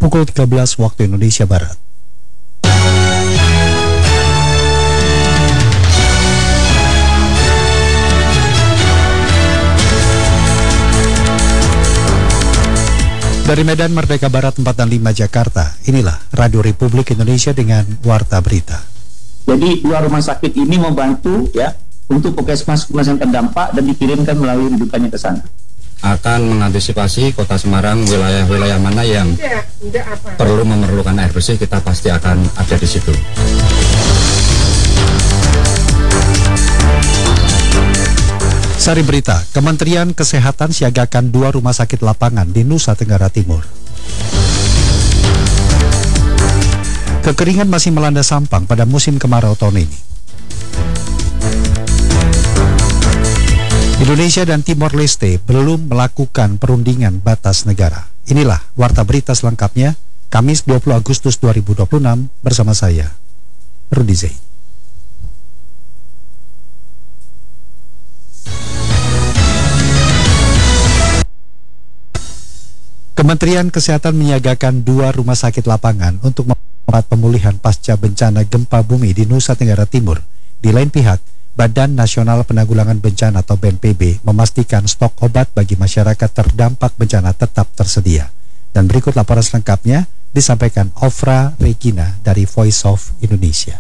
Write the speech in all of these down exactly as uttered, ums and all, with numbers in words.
pukul tiga belas waktu Indonesia Barat. Dari Medan Merdeka Barat empat dan lima Jakarta, inilah Radio Republik Indonesia dengan Warta Berita. Jadi dua rumah sakit ini membantu ya untuk puskesmas-puskesmas yang terdampak dan dikirimkan melalui rujukannya ke sana. Akan mengantisipasi Kota Semarang wilayah-wilayah mana yang perlu memerlukan air bersih, kita pasti akan ada di situ. Sari berita, Kementerian Kesehatan siagakan dua rumah sakit lapangan di Nusa Tenggara Timur. Kekeringan masih melanda Sampang pada musim kemarau tahun ini. Indonesia dan Timor Leste belum melakukan perundingan batas negara. Inilah Warta Berita selengkapnya, Kamis dua puluh Agustus dua ribu dua puluh enam, bersama saya, Rudi Zain. Kementerian Kesehatan menyiagakan dua rumah sakit lapangan untuk mempercepat pemulihan pasca bencana gempa bumi di Nusa Tenggara Timur. Di lain pihak, Badan Nasional Penanggulangan Bencana atau B N P B memastikan stok obat bagi masyarakat terdampak bencana tetap tersedia. Dan berikut laporan selengkapnya disampaikan Ofra Regina dari Voice of Indonesia.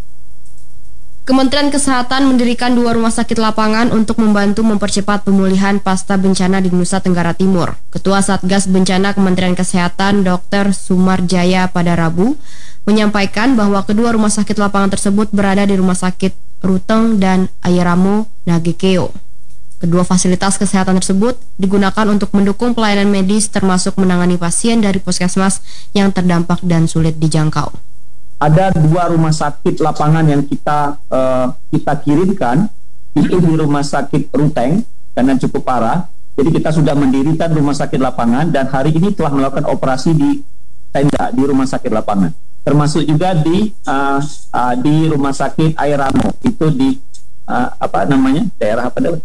Kementerian Kesehatan mendirikan dua rumah sakit lapangan untuk membantu mempercepat pemulihan pasca bencana di Nusa Tenggara Timur. Ketua Satgas Bencana Kementerian Kesehatan Dokter Sumarjaya pada Rabu menyampaikan bahwa kedua rumah sakit lapangan tersebut berada di Rumah Sakit Ruteng dan Ayeramo Nagekeo. Kedua fasilitas kesehatan tersebut digunakan untuk mendukung pelayanan medis termasuk menangani pasien dari puskesmas yang terdampak dan sulit dijangkau. Ada dua rumah sakit lapangan yang kita uh, kita kirimkan, itu di Rumah Sakit Ruteng karena cukup parah. Jadi kita sudah mendirikan rumah sakit lapangan dan hari ini telah melakukan operasi di tenda di rumah sakit lapangan. Termasuk juga di uh, uh, di Rumah Sakit Ayeramo, itu di uh, apa namanya daerah apa daerah?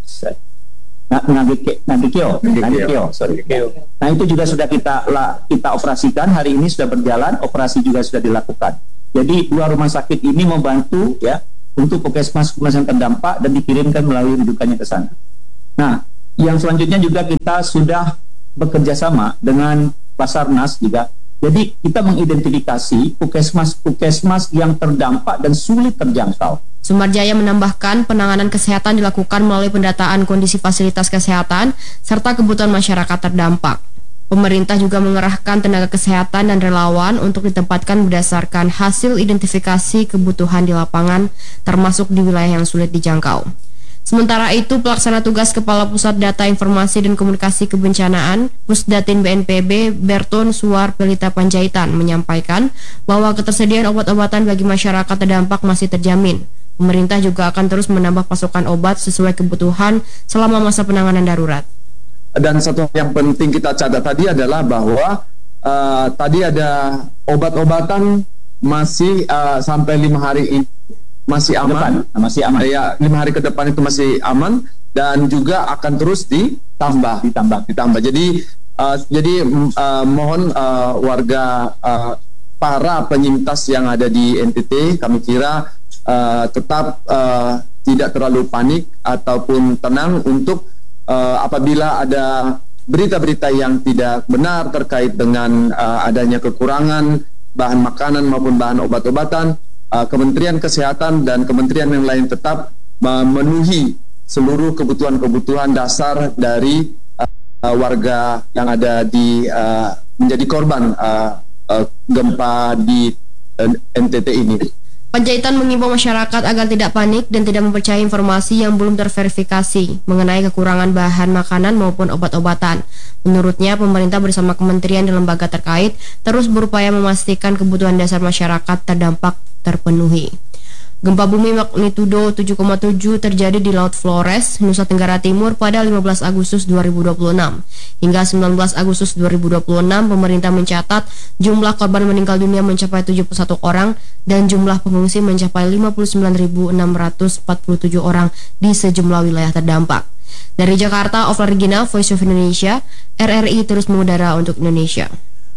Nagekeo, Nagekeo, sorry. Nah itu juga sudah kita lah, kita operasikan, hari ini sudah berjalan, operasi juga sudah dilakukan. Jadi dua rumah sakit ini membantu ya untuk puskesmas-puskesmas yang terdampak dan dikirimkan melalui rujukannya ke sana. Nah, yang selanjutnya juga kita sudah bekerja sama dengan Basarnas juga. Jadi kita mengidentifikasi puskesmas-puskesmas yang terdampak dan sulit terjangkau. Sumarjaya menambahkan penanganan kesehatan dilakukan melalui pendataan kondisi fasilitas kesehatan serta kebutuhan masyarakat terdampak. Pemerintah juga mengerahkan tenaga kesehatan dan relawan untuk ditempatkan berdasarkan hasil identifikasi kebutuhan di lapangan, termasuk di wilayah yang sulit dijangkau. Sementara itu, pelaksana tugas Kepala Pusat Data Informasi dan Komunikasi Kebencanaan, Pusdatin B N P B, Berton Suar Pelita Panjaitan, menyampaikan bahwa ketersediaan obat-obatan bagi masyarakat terdampak masih terjamin. Pemerintah juga akan terus menambah pasokan obat sesuai kebutuhan selama masa penanganan darurat. Dan satu yang penting kita catat tadi adalah bahwa uh, tadi ada obat-obatan masih uh, sampai lima hari ini masih aman, depan, masih aman. Ya, lima hari ke depan itu masih aman dan juga akan terus ditambah, ditambah, ditambah. Jadi, uh, jadi uh, mohon uh, warga uh, para penyintas yang ada di N T T, kami kira uh, tetap uh, tidak terlalu panik ataupun tenang untuk Uh, apabila ada berita-berita yang tidak benar terkait dengan uh, adanya kekurangan bahan makanan maupun bahan obat-obatan, uh, Kementerian Kesehatan dan kementerian yang lain tetap memenuhi seluruh kebutuhan-kebutuhan dasar dari uh, uh, warga yang ada di uh, menjadi korban uh, uh, gempa di uh, N T T ini. Panjaitan mengimbau masyarakat agar tidak panik dan tidak mempercayai informasi yang belum terverifikasi mengenai kekurangan bahan makanan maupun obat-obatan. Menurutnya, pemerintah bersama kementerian dan lembaga terkait terus berupaya memastikan kebutuhan dasar masyarakat terdampak terpenuhi. Gempa bumi magnitudo tujuh koma tujuh terjadi di Laut Flores, Nusa Tenggara Timur pada lima belas Agustus dua ribu dua puluh enam. Hingga sembilan belas Agustus dua ribu dua puluh enam, pemerintah mencatat jumlah korban meninggal dunia mencapai tujuh puluh satu orang dan jumlah pengungsi mencapai lima puluh sembilan ribu enam ratus empat puluh tujuh orang di sejumlah wilayah terdampak. Dari Jakarta, Ofra Regina, Voice of Indonesia, R R I terus mengudara untuk Indonesia.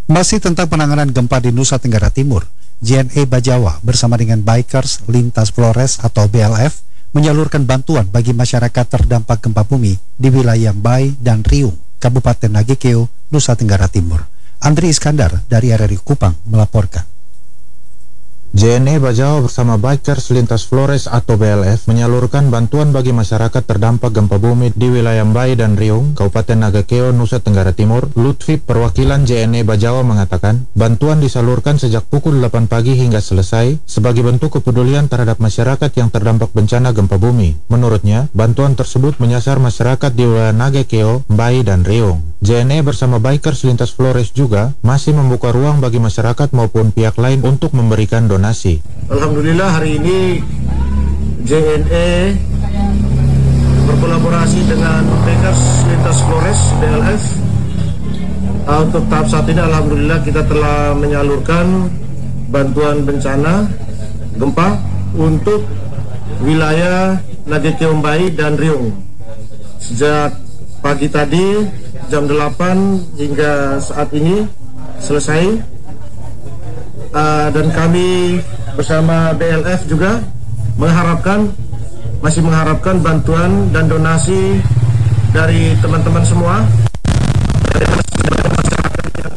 Masih tentang penanganan gempa di Nusa Tenggara Timur, J N E Bajawa bersama dengan Bikers Lintas Flores atau B L F menyalurkan bantuan bagi masyarakat terdampak gempa bumi di wilayah Mbai dan Riung, Kabupaten Nagekeo, Nusa Tenggara Timur. Andri Iskandar dari R R I Kupang melaporkan. J N E Bajawa bersama Bikers Lintas Flores atau B L F menyalurkan bantuan bagi masyarakat terdampak gempa bumi di wilayah Mbai dan Riung, Kabupaten Nagekeo, Nusa Tenggara Timur. Lutfi, perwakilan J N E Bajawa mengatakan, bantuan disalurkan sejak pukul delapan pagi hingga selesai sebagai bentuk kepedulian terhadap masyarakat yang terdampak bencana gempa bumi. Menurutnya, bantuan tersebut menyasar masyarakat di wilayah Nagekeo, Mbai dan Riung. J N E bersama Bikers Lintas Flores juga masih membuka ruang bagi masyarakat maupun pihak lain untuk memberikan donasi. Alhamdulillah hari ini J N E berkolaborasi dengan Bikers Lintas Flores B L F. Uh, untuk tahap saat ini alhamdulillah kita telah menyalurkan bantuan bencana gempa untuk wilayah Nagekeo, Mbai dan Riung. Sejak pagi tadi jam delapan hingga saat ini selesai. Uh, dan kami bersama B L F juga mengharapkan, masih mengharapkan bantuan dan donasi dari teman-teman semua, dari masyarakat yang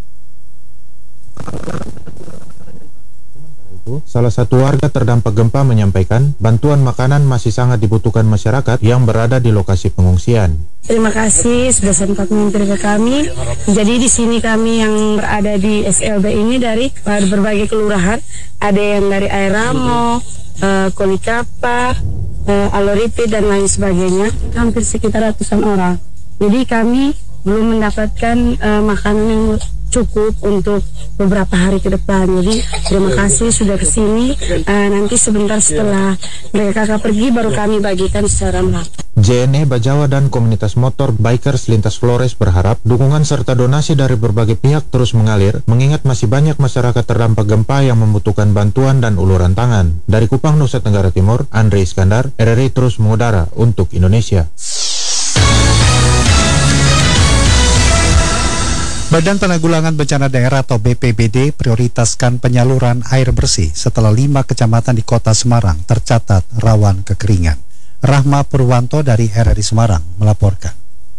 Salah satu warga terdampak gempa menyampaikan bantuan makanan masih sangat dibutuhkan masyarakat yang berada di lokasi pengungsian. Terima kasih sudah sempat menginterview kami. Jadi di sini kami yang berada di S L B ini dari berbagai kelurahan, ada yang dari Airamo, uh, Kolikapa, uh, Aloripi dan lain sebagainya, hampir sekitar ratusan orang. Jadi kami belum mendapatkan uh, makanan yang cukup untuk beberapa hari ke depan. Jadi terima kasih sudah kesini. Uh, nanti sebentar setelah mereka kakak pergi baru kami bagikan secara merata. J N E Bajawa dan komunitas motor Bikers Lintas Flores berharap dukungan serta donasi dari berbagai pihak terus mengalir, mengingat masih banyak masyarakat terdampak gempa yang membutuhkan bantuan dan uluran tangan. Dari Kupang, Nusa Tenggara Timur, Andri Iskandar, R R I terus mengudara untuk Indonesia. Badan Penanggulangan Bencana Daerah atau B P B D prioritaskan penyaluran air bersih setelah lima kecamatan di Kota Semarang tercatat rawan kekeringan. Rahma Purwanto dari R R I Semarang melaporkan.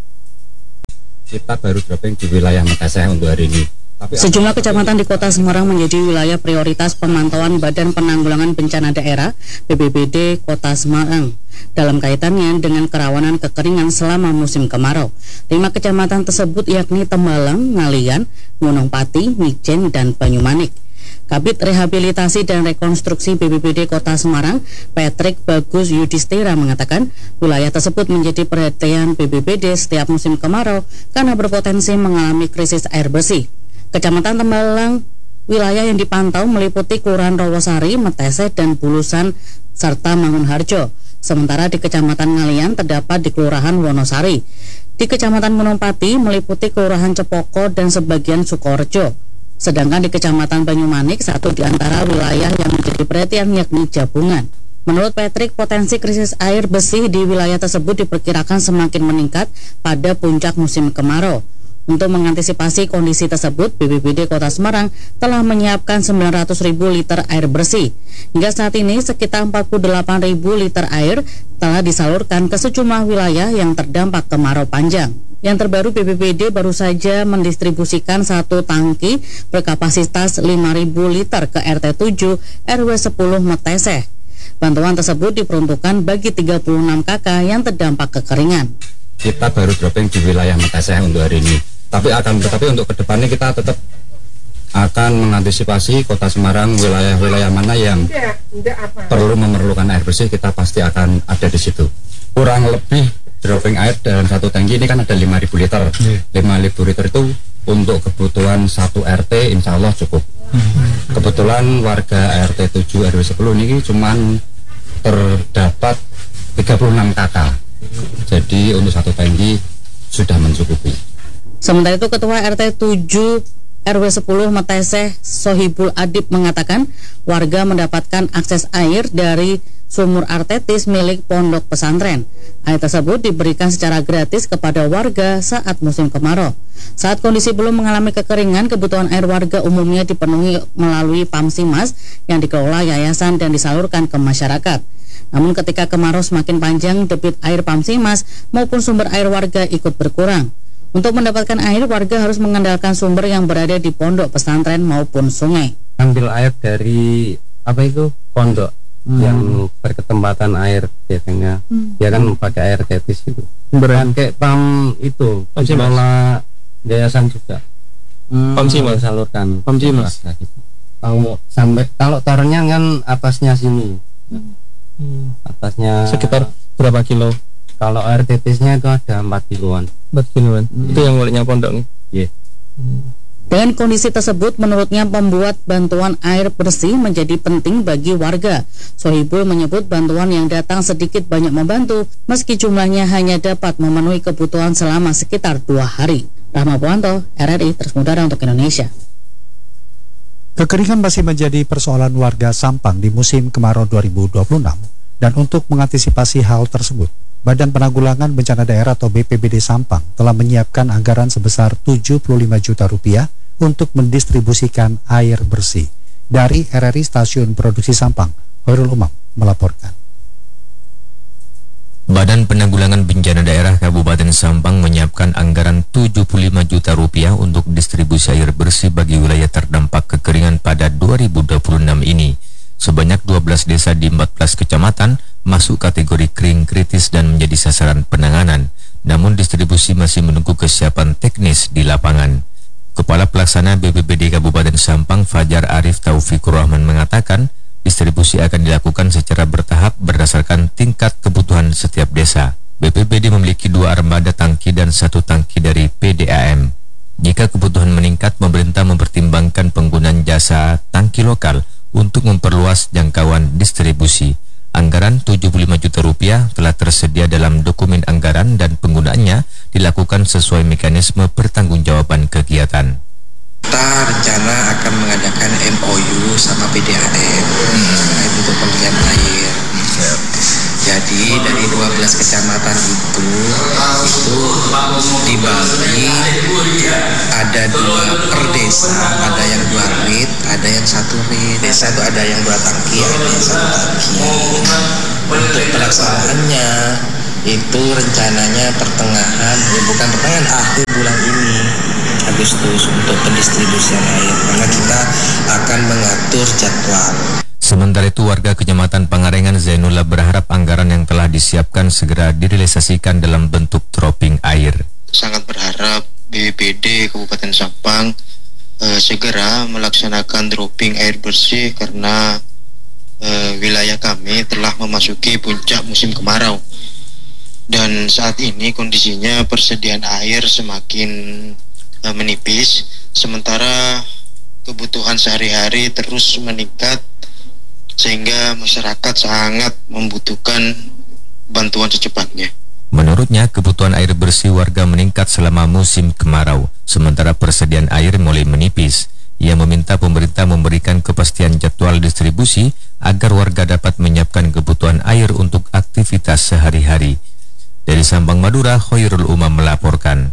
Kita baru dropping di wilayah Makassar untuk hari ini. Tapi sejumlah kecamatan di Kota Semarang menjadi wilayah prioritas pemantauan Badan Penanggulangan Bencana Daerah B P B D Kota Semarang dalam kaitannya dengan kerawanan kekeringan selama musim kemarau. Lima kecamatan tersebut yakni Tembalang, Ngalian, Gunung Pati, Mijen, dan Banyumanik. Kabid Rehabilitasi dan Rekonstruksi B P B D Kota Semarang, Patrick Bagus Yudhistira mengatakan wilayah tersebut menjadi perhatian B B B D setiap musim kemarau karena berpotensi mengalami krisis air bersih. Kecamatan Tembalang, wilayah yang dipantau meliputi Kelurahan Rawasari, Metese, dan Bulusan, serta Mangunharjo. Sementara di Kecamatan Ngalian terdapat di Kelurahan Wonosari. Di Kecamatan Gunung Pati meliputi Kelurahan Cepoko dan sebagian Sukorejo. Sedangkan di Kecamatan Banyumanik, satu di antara wilayah yang menjadi perhatian yakni Jabungan. Menurut Patrick, potensi krisis air bersih di wilayah tersebut diperkirakan semakin meningkat pada puncak musim kemarau. Untuk mengantisipasi kondisi tersebut, B P B D Kota Semarang telah menyiapkan sembilan ratus ribu liter air bersih. Hingga saat ini, sekitar empat puluh delapan ribu liter air telah disalurkan ke sejumlah wilayah yang terdampak kemarau panjang. Yang terbaru, B P B D baru saja mendistribusikan satu tangki berkapasitas lima ribu liter ke R T tujuh R W sepuluh Metese. Bantuan tersebut diperuntukkan bagi tiga puluh enam K K yang terdampak kekeringan. Kita baru dropping di wilayah Makassar untuk hari ini. Tapi akan tetapi untuk kedepannya kita tetap akan mengantisipasi Kota Semarang, wilayah-wilayah mana yang perlu memerlukan air bersih, kita pasti akan ada di situ. Kurang lebih dropping air dalam satu tangki ini kan ada lima ribu liter. lima ribu liter itu untuk kebutuhan satu R T insya Allah cukup. Kebetulan warga R T tujuh R W sepuluh ini cuman terdapat tiga puluh enam K K. Jadi untuk satu tangki sudah mencukupi. Sementara itu, Ketua R T tujuh R W sepuluh Meteseh Sohibul Adib mengatakan warga mendapatkan akses air dari sumur artetis milik pondok pesantren. Air tersebut diberikan secara gratis kepada warga saat musim kemarau. Saat kondisi belum mengalami kekeringan, kebutuhan air warga umumnya dipenuhi melalui Pamsimas yang dikelola yayasan dan disalurkan ke masyarakat. Namun ketika kemarau semakin panjang, debit air Pamsimas maupun sumber air warga ikut berkurang. Untuk mendapatkan air, warga harus mengandalkan sumber yang berada di pondok pesantren maupun sungai. Ambil air dari apa itu pondok hmm. yang berketempatan air biasanya, hmm. dia kan pakai air tetis itu. Pakai pam itu, dikelola yayasan juga. Hmm. Pamsimas salurkan. Pamsimas. Kalau sampai kalau torennya kan atasnya sini, hmm. atasnya sekitar berapa kilo? Kalau air tetisnya itu ada empat kiloan. empat kiloan. Hmm. Itu yang miliknya pondok nih. Iya. Yeah. Hmm. Dengan kondisi tersebut, menurutnya membuat bantuan air bersih menjadi penting bagi warga. Sohibul menyebut bantuan yang datang sedikit banyak membantu, meski jumlahnya hanya dapat memenuhi kebutuhan selama sekitar dua hari. Rahma Puanto, R R I Terus Mudara untuk Indonesia. Kekeringan masih menjadi persoalan warga Sampang di musim kemarau dua ribu dua puluh enam, dan untuk mengantisipasi hal tersebut, Badan Penanggulangan Bencana Daerah atau B P B D Sampang telah menyiapkan anggaran sebesar tujuh puluh lima juta rupiah untuk mendistribusikan air bersih. Dari R R I Stasiun Produksi Sampang, Hoirul Umam melaporkan. Badan Penanggulangan Bencana Daerah Kabupaten Sampang menyiapkan anggaran tujuh puluh lima juta rupiah untuk distribusi air bersih bagi wilayah terdampak kekeringan pada dua ribu dua puluh enam ini. Sebanyak dua belas desa di empat belas kecamatan masuk kategori kering kritis dan menjadi sasaran penanganan. Namun distribusi masih menunggu kesiapan teknis di lapangan. Kepala Pelaksana B P B D Kabupaten Sampang Fajar Arif Taufikur Rahman mengatakan, distribusi akan dilakukan secara bertahap berdasarkan tingkat kebutuhan setiap desa. B P B D memiliki dua armada tangki dan satu tangki dari P D A M. Jika kebutuhan meningkat, pemerintah mempertimbangkan penggunaan jasa tangki lokal untuk memperluas jangkauan distribusi. Anggaran tujuh puluh lima juta rupiah telah tersedia dalam dokumen anggaran dan penggunaannya dilakukan sesuai mekanisme pertanggungjawaban kegiatan. Kita rencana akan mengadakan M O U sama P D A M terkait untuk pembelian air. Jadi dari dua belas kecamatan itu itu dibagi ada dua per desa, ada yang dua rit, ada yang satu rit. Desa itu ada yang dua tangki, ada yang satu tangki. Untuk pelaksanaannya itu rencananya pertengahan, ya bukan pertengahan, akhir bulan ini Agustus untuk pendistribusian air, karena kita akan mengatur jadwal. Sementara itu, warga Kecamatan Pangarengan Zainullah berharap anggaran yang telah disiapkan segera direalisasikan dalam bentuk dropping air. Sangat berharap B P B D Kabupaten Sampang eh, segera melaksanakan dropping air bersih karena eh, wilayah kami telah memasuki puncak musim kemarau. Dan saat ini kondisinya persediaan air semakin eh, menipis, sementara kebutuhan sehari-hari terus meningkat, sehingga masyarakat sangat membutuhkan bantuan secepatnya. Menurutnya, kebutuhan air bersih warga meningkat selama musim kemarau, sementara persediaan air mulai menipis. Ia meminta pemerintah memberikan kepastian jadwal distribusi agar warga dapat menyiapkan kebutuhan air untuk aktivitas sehari-hari. Dari Sampang, Madura, Khairul Umam melaporkan.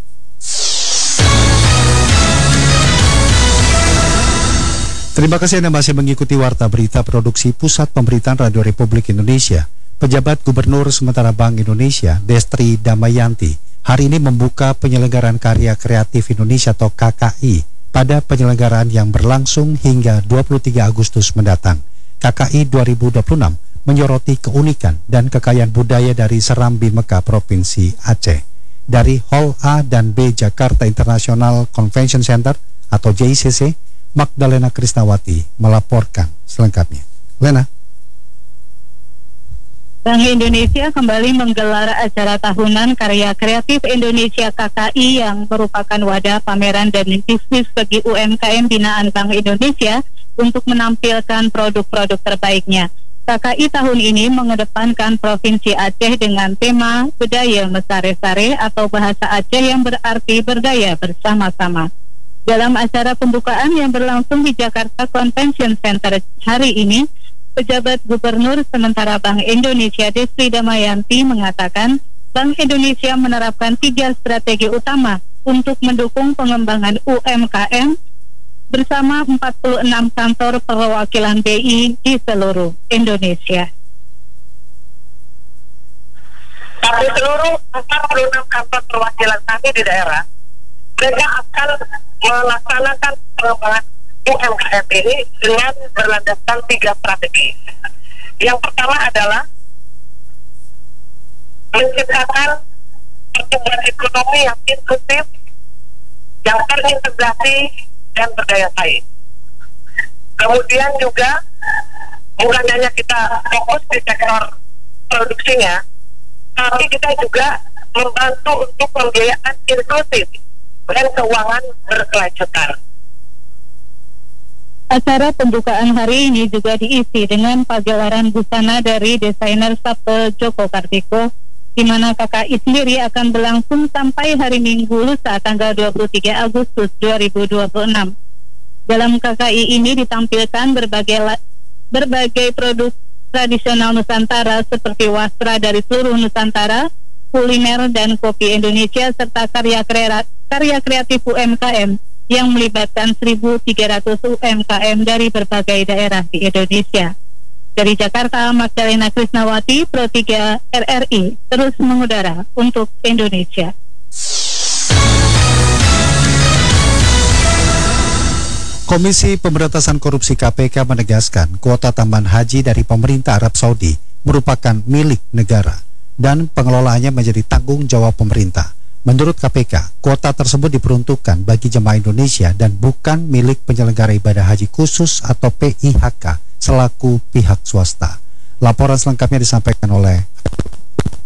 Terima kasih Anda masih mengikuti Warta Berita Produksi Pusat Pemberitaan Radio Republik Indonesia. Pejabat Gubernur sementara Bank Indonesia, Destri Damayanti, hari ini membuka penyelenggaraan Karya Kreatif Indonesia atau K K I pada penyelenggaraan yang berlangsung hingga dua puluh tiga Agustus mendatang. K K I dua ribu dua puluh enam menyoroti keunikan dan kekayaan budaya dari Serambi Mekah, Provinsi Aceh. Dari Hall A dan B Jakarta International Convention Center atau J C C, Magdalena Krisnawati melaporkan selengkapnya. Lena. Bank Indonesia kembali menggelar acara tahunan Karya Kreatif Indonesia K K I yang merupakan wadah pameran dan bisnis bagi U M K M binaan Bank Indonesia untuk menampilkan produk-produk terbaiknya. K K I tahun ini mengedepankan Provinsi Aceh dengan tema Budaya Mesare-sare atau bahasa Aceh yang berarti berdaya bersama-sama. Dalam acara pembukaan yang berlangsung di Jakarta Convention Center hari ini, pejabat Gubernur sementara Bank Indonesia Destri Damayanti mengatakan Bank Indonesia menerapkan tiga strategi utama untuk mendukung pengembangan U M K M bersama empat puluh enam kantor perwakilan B I di seluruh Indonesia. Tapi seluruh empat puluh enam kantor perwakilan kami di daerah, mereka akan melaksanakan pengembangan U M K M ini dengan berlandaskan tiga strategi. Yang pertama adalah menciptakan pertumbuhan ekonomi yang inklusif, yang terintegrasi dan berdaya saing. Kemudian juga bukan hanya kita fokus di sektor produksinya, tapi kita juga membantu untuk pembiayaan inklusif dan keuangan berkelanjutan. Acara pembukaan hari ini juga diisi dengan pagelaran busana dari desainer Sabto Joko Kartiko, di mana K K I sendiri akan berlangsung sampai hari Minggu lusa tanggal dua puluh tiga Agustus dua ribu dua puluh enam. Dalam K K I ini ditampilkan berbagai berbagai produk tradisional Nusantara seperti wastra dari seluruh Nusantara, kuliner dan kopi Indonesia, serta karya karya kreatif U M K M yang melibatkan seribu tiga ratus U M K M dari berbagai daerah di Indonesia. Dari Jakarta, Magdalena Krisnawati, Pro tiga R R I, terus mengudara untuk Indonesia. Komisi Pemberantasan Korupsi K P K menegaskan kuota tambahan haji dari pemerintah Arab Saudi merupakan milik negara dan pengelolaannya menjadi tanggung jawab pemerintah. Menurut K P K, kuota tersebut diperuntukkan bagi jemaah Indonesia dan bukan milik penyelenggara ibadah haji khusus atau P I H K selaku pihak swasta. Laporan selengkapnya disampaikan oleh